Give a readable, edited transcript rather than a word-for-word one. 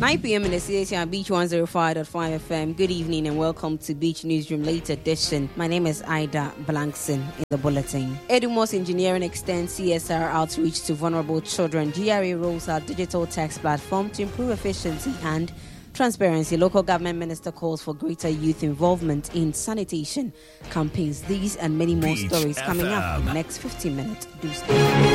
9 p.m. in the CAT on Beach 105.5 FM. Good evening and welcome to Beach Newsroom Late Edition. My name is Ida Blankson in the bulletin. Edumos Engineering extends CSR outreach to vulnerable children. GRA rolls out digital tax platform to improve efficiency and transparency. Local government minister calls for greater youth involvement in sanitation campaigns. These and many more stories coming up in the next 15 minutes. Do stay.